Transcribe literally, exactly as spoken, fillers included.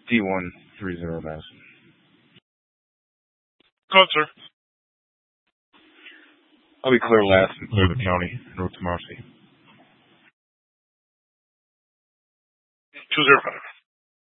D one three zero Madison. Go ahead, sir. I'll be clear last and clear the county en route to Marcy. two zero five.